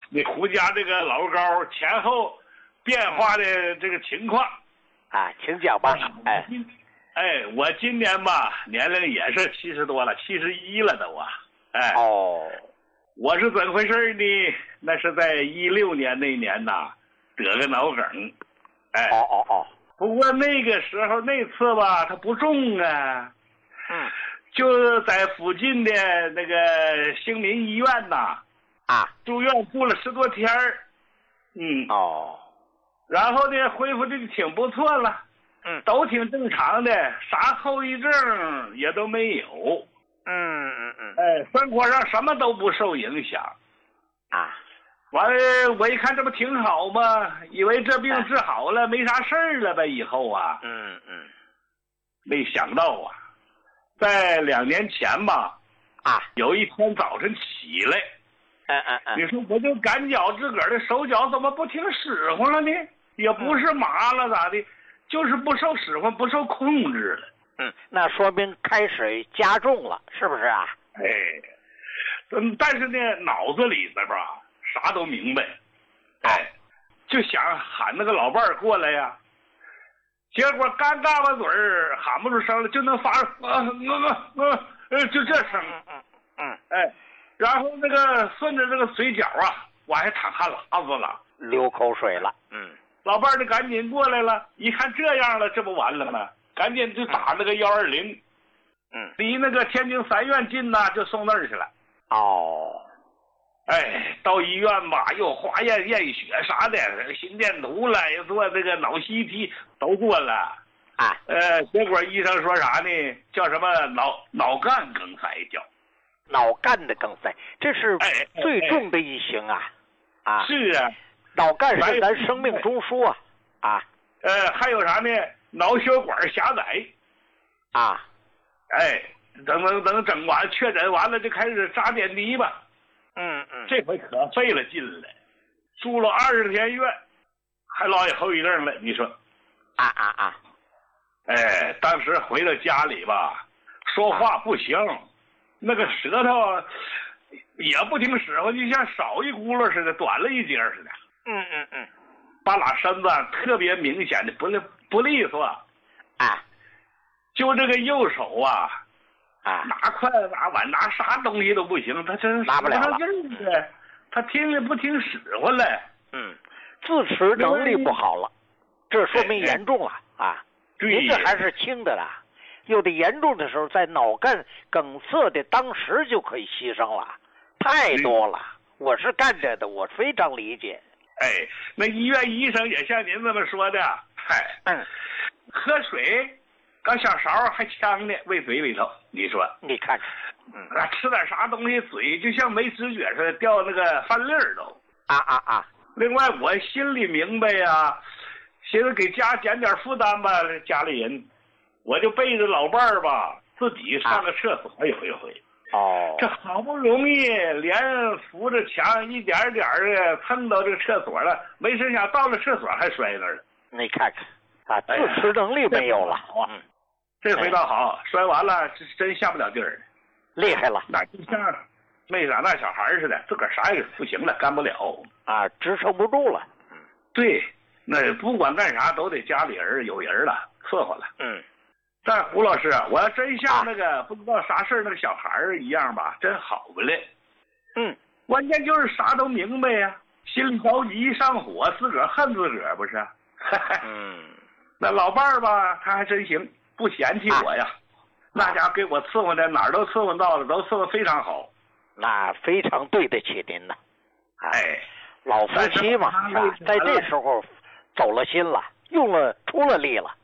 你胡家这个老高前后变化的这个情况啊，请讲吧。 我今年吧年龄也是70多了，71了都啊。我是怎么回事呢？那是在16年那年呐，得个脑梗。不过那个时候那次吧，它不重啊。就在附近的那个兴民医院呐，住院住了10多天儿。然后呢，恢复的挺不错了。都挺正常的，啥后遗症也都没有。生活上什么都不受影响。完了，我一看这不挺好吗？以为这病治好了，没啥事儿了呗，以后啊。没想到啊，在2年前吧，有一天早晨起来，你说我就感觉自个儿的手脚怎么不听使唤了呢？也不是麻了咋的，就是不受使唤，不受控制了。 那说明开始加重了，是不是啊？ 但是呢，脑子里边吧啥都明白。就想喊那个老伴儿过来呀。结果刚嘎巴嘴儿喊不出声了，就能发就这声。然后那个顺着这个嘴角啊，我还淌汗喇子了， 流口水了。 老伴儿就赶紧过来了，一看这样了，这不完了吗？赶紧就打那个120。离那个天津3院近呐，就送那儿去了。到医院吧，又化验血啥的，心电图了，又做这个脑 CT 都做了。结果医生说啥呢？叫什么脑干梗塞叫。 脑干的梗塞，这是最重的一型啊。 是啊， 脑干是咱生命中枢啊。 还有啥呢？脑血管狭窄。等整完确诊完了就开始扎点滴吧。这回可费了劲了，住了20天院，还落下后遗症了。你说，当时回到家里吧，说话不行，那个舌头也不听使唤，就像少一轱辘似的，短了一截似的。把拉身子特别明显的不利索。就这个右手拿筷子拿碗拿啥东西都不行，他真拿不了了。 他听也不听使唤了。 自持能力不好了，这说明严重了。您这还是轻的啦，有的严重的时候，在脑干梗塞的当时就可以牺牲了，太多了。我是干这的，我非常理解。 那医院医生也像您这么说的。喝水刚小勺还呛呢，喂嘴里头。你说， 你看看， 吃点啥东西，嘴就像没知觉似的，掉那个饭粒儿都。另外，我心里明白呀，寻思给家减点负担吧，家里人，我就背着老伴儿吧，自己上个厕所有一回。这好不容易连扶着墙一点点的蹭到这个厕所了，没成想到了厕所还摔那儿了。 你看看自持能力没有了。 这回倒好，摔完了真下不了地儿， 厉害了。 那就像没长大小孩似的，自个儿啥也不行了，干不了支撑不住了。 对，那不管干啥都得家里人有人了，伺候了。但胡老师，我要真像那个不知道啥事那个小孩一样吧，真好不嘞。关键就是啥都明白呀，心里着急上火，自个儿恨自个儿不是？那老伴儿吧，他还真行，不嫌弃我呀。那家给我伺候的哪儿都伺候到了，都伺候非常好。 那非常对得起您呢。老夫妻嘛，在这时候走了心了，出了力了。